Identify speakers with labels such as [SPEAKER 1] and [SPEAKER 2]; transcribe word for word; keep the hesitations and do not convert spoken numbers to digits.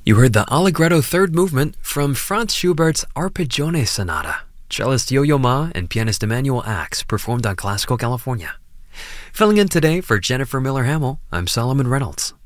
[SPEAKER 1] You heard the Allegretto third movement from Franz Schubert's Arpeggione Sonata. Cellist Yo-Yo Ma and pianist Emmanuel Axe performed on Classical California. Filling in today for Jennifer Miller-Hamill, I'm Solomon Reynolds.